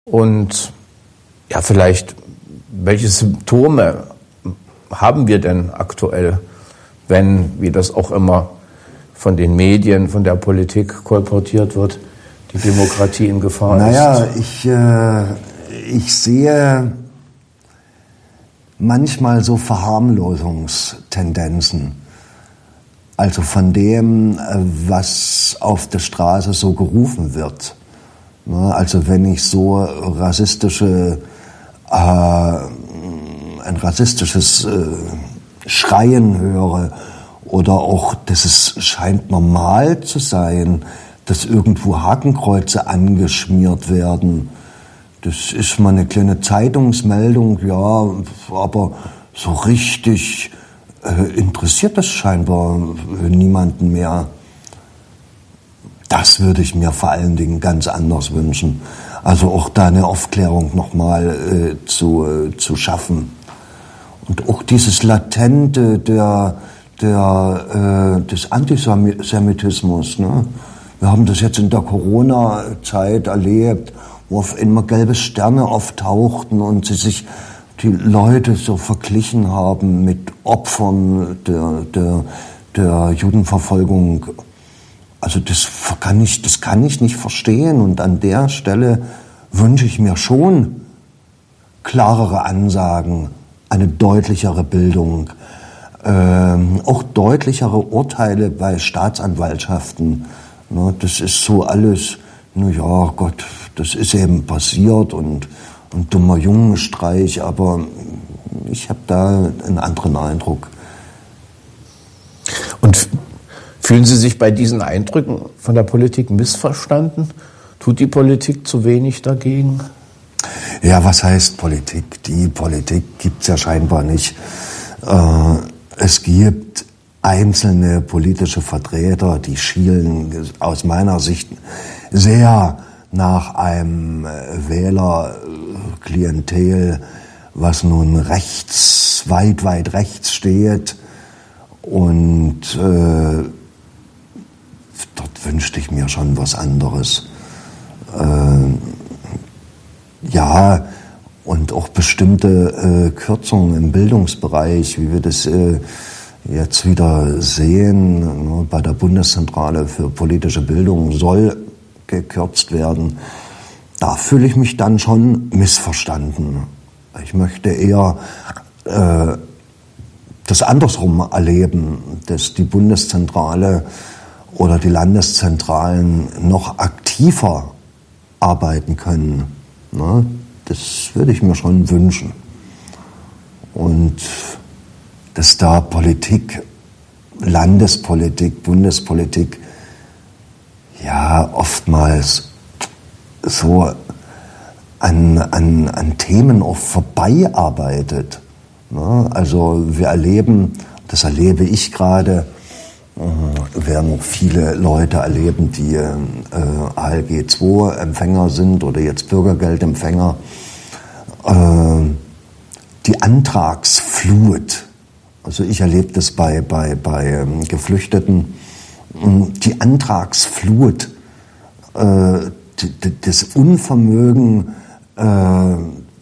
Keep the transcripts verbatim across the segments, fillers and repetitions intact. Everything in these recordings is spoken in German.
Und ja, vielleicht, welche Symptome haben wir denn aktuell, wenn, wie das auch immer von den Medien, von der Politik kolportiert wird, die Demokratie in Gefahr naja, ist? Naja, ich, äh, ich sehe manchmal so Verharmlosungstendenzen. Also von dem, was auf der Straße so gerufen wird. Also wenn ich so rassistische, äh, ein rassistisches äh, Schreien höre oder auch, dass es scheint normal zu sein, dass irgendwo Hakenkreuze angeschmiert werden. Das ist mal eine kleine Zeitungsmeldung, ja, aber so richtig äh, interessiert das scheinbar niemanden mehr. Das würde ich mir vor allen Dingen ganz anders wünschen. Also auch da eine Aufklärung nochmal äh, zu, äh, zu schaffen. Und auch dieses Latente der, der, äh, des Antisemitismus. Ne? Wir haben das jetzt in der Corona-Zeit erlebt, wo auf einmal gelbe Sterne auftauchten und sie sich die Leute so verglichen haben mit Opfern der, der, der Judenverfolgung. Also das kann ich, das kann ich nicht verstehen. Und an der Stelle wünsche ich mir schon klarere Ansagen, eine deutlichere Bildung, ähm, auch deutlichere Urteile bei Staatsanwaltschaften. Ne, das ist so alles, na ja, Gott, das ist eben passiert und ein dummer Jungenstreich, aber ich habe da einen anderen Eindruck. Und fühlen Sie sich bei diesen Eindrücken von der Politik missverstanden? Tut die Politik zu wenig dagegen? Ja, was heißt Politik? Die Politik gibt's ja scheinbar nicht. Äh, es gibt einzelne politische Vertreter, die schielen aus meiner Sicht sehr nach einem Wählerklientel, was nun rechts, weit, weit rechts steht. Und äh, dort wünschte ich mir schon was anderes. Äh, ja, und auch bestimmte äh, Kürzungen im Bildungsbereich, wie wir das äh, jetzt wieder sehen, ne, bei der Bundeszentrale für politische Bildung soll gekürzt werden. Da fühle ich mich dann schon missverstanden. Ich möchte eher äh, das andersrum erleben, dass die Bundeszentrale oder die Landeszentralen noch aktiver arbeiten können. Ne? Das würde ich mir schon wünschen. Und dass da Politik, Landespolitik, Bundespolitik, ja, oftmals so an, an, an Themen auch vorbeiarbeitet. Ne? Also wir erleben, das erlebe ich gerade, äh, werden auch viele Leute erleben, die äh, A L G zwei Empfänger sind oder jetzt Bürgergeldempfänger. Äh, die Antragsflut, also ich erlebe das bei, bei, bei ähm, Geflüchteten, die Antragsflut, äh, das Unvermögen, äh,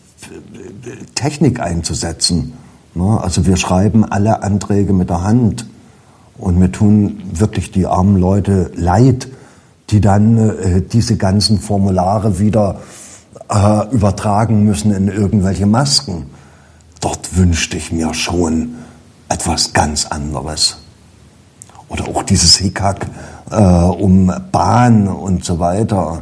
Technik einzusetzen. Ne? Also wir schreiben alle Anträge mit der Hand und mir tun wirklich die armen Leute leid, die dann äh, diese ganzen Formulare wieder äh, übertragen müssen in irgendwelche Masken. Dort wünschte ich mir schon etwas ganz anderes. Oder auch dieses Hickhack äh, um Bahn und so weiter.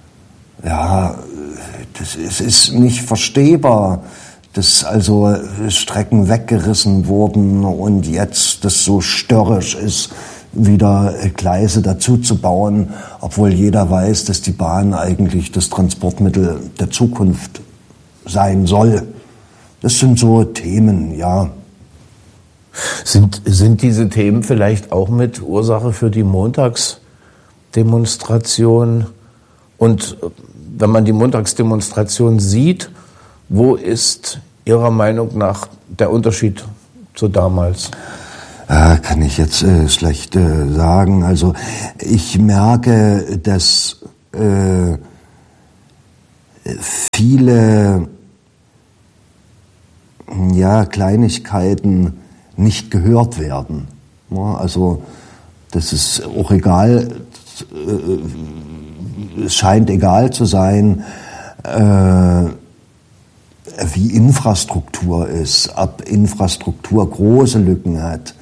Ja, das ist, ist nicht verstehbar, dass also Strecken weggerissen wurden und jetzt das so störrisch ist, wieder Gleise dazu zu bauen, obwohl jeder weiß, dass die Bahn eigentlich das Transportmittel der Zukunft sein soll. Das sind so Themen, ja. Sind, sind diese Themen vielleicht auch mit Ursache für die Montagsdemonstration? Und wenn man die Montagsdemonstration sieht, wo ist Ihrer Meinung nach der Unterschied zu damals? Äh, kann ich jetzt äh, schlecht äh, sagen. Also ich merke, dass äh, viele ja, Kleinigkeiten nicht gehört werden. Ja, also das ist auch egal, es scheint egal zu sein, äh, wie Infrastruktur ist, ob Infrastruktur große Lücken hat.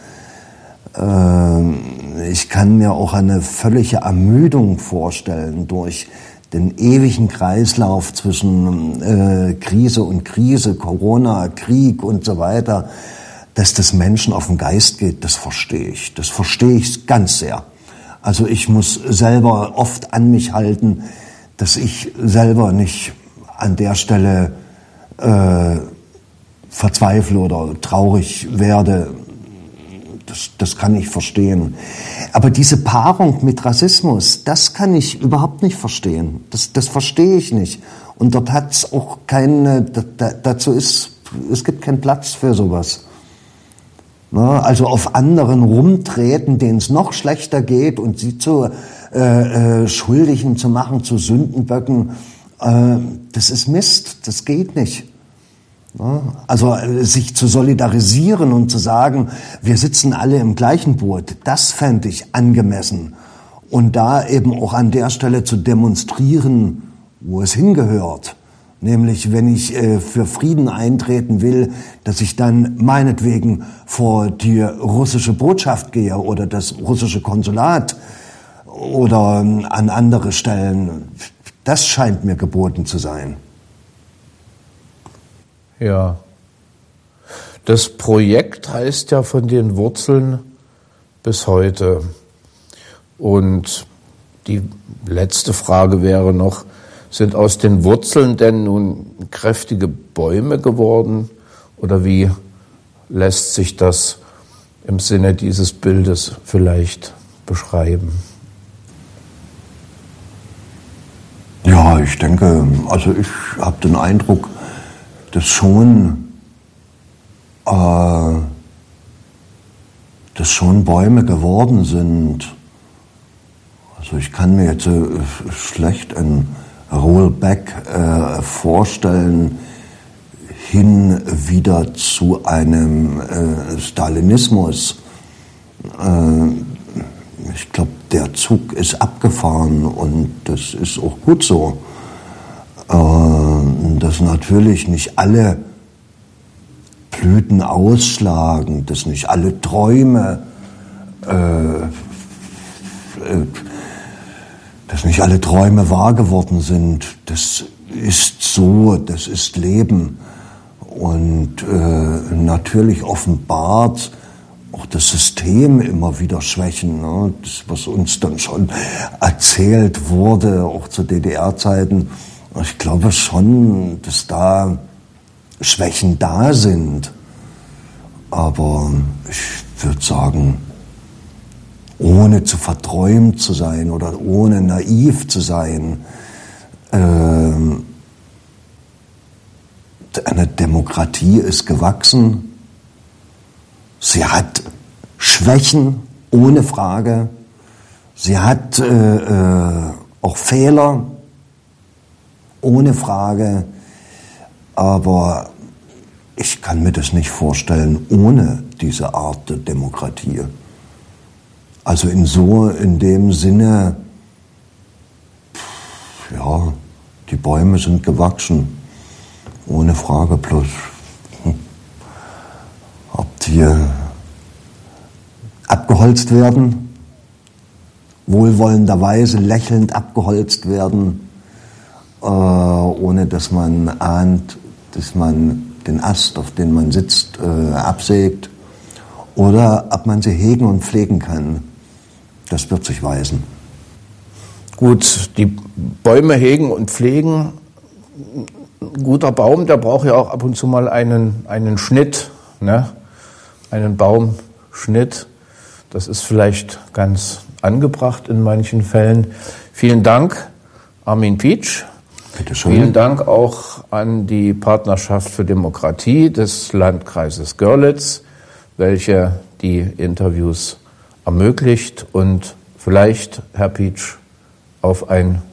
Äh, ich kann mir auch eine völlige Ermüdung vorstellen durch den ewigen Kreislauf zwischen äh, Krise und Krise, Corona, Krieg und so weiter, dass das Menschen auf den Geist geht, das verstehe ich. Das verstehe ich ganz sehr. Also ich muss selber oft an mich halten, dass ich selber nicht an der Stelle äh, verzweifle oder traurig werde. Das, das kann ich verstehen. Aber diese Paarung mit Rassismus, das kann ich überhaupt nicht verstehen. Das, das verstehe ich nicht. Und dort hat es auch keine, da, dazu ist, es gibt keinen Platz für sowas. Na, also auf anderen rumtreten, denen es noch schlechter geht und sie zu äh, äh, Schuldigen zu machen, zu Sündenböcken, äh, das ist Mist, das geht nicht. Also sich zu solidarisieren und zu sagen, wir sitzen alle im gleichen Boot, das fände ich angemessen. Und da eben auch an der Stelle zu demonstrieren, wo es hingehört. Nämlich, wenn ich äh, für Frieden eintreten will, dass ich dann meinetwegen vor die russische Botschaft gehe oder das russische Konsulat oder äh, an andere Stellen. Das scheint mir geboten zu sein. Ja, das Projekt heißt ja von den Wurzeln bis heute. Und die letzte Frage wäre noch, sind aus den Wurzeln denn nun kräftige Bäume geworden? Oder wie lässt sich das im Sinne dieses Bildes vielleicht beschreiben? Ja, ich denke, also ich habe den Eindruck, dass schon, äh, dass schon Bäume geworden sind. Also ich kann mir jetzt äh, schlecht ein Rollback äh, vorstellen, hin wieder zu einem äh, Stalinismus. Äh, ich glaube, der Zug ist abgefahren und das ist auch gut so. Dass natürlich nicht alle Blüten ausschlagen, dass nicht alle Träume, äh, äh, dass nicht alle Träume wahr geworden sind. Das ist so, das ist Leben. Und äh, natürlich offenbart auch das System immer wieder Schwächen. Ne? Das, was uns dann schon erzählt wurde, auch zu D D R-Zeiten. Ich glaube schon, dass da Schwächen da sind. Aber ich würde sagen, ohne zu verträumt zu sein oder ohne naiv zu sein, äh, eine Demokratie ist gewachsen. Sie hat Schwächen, ohne Frage. Sie hat äh, äh, auch Fehler, ohne Frage, aber ich kann mir das nicht vorstellen ohne diese Art der Demokratie. Also in so, in dem Sinne, ja, die Bäume sind gewachsen, ohne Frage, bloß ob die abgeholzt werden, wohlwollenderweise lächelnd abgeholzt werden, Äh, ohne dass man ahnt, dass man den Ast, auf den man sitzt, äh, absägt, oder ob man sie hegen und pflegen kann. Das wird sich weisen. Gut, die Bäume hegen und pflegen. Ein guter Baum, der braucht ja auch ab und zu mal einen, einen Schnitt, ne? Einen Baumschnitt. Das ist vielleicht ganz angebracht in manchen Fällen. Vielen Dank, Armin Pietsch. Vielen Dank auch an die Partnerschaft für Demokratie des Landkreises Görlitz, welche die Interviews ermöglicht. Und vielleicht, Herr Pietsch, auf ein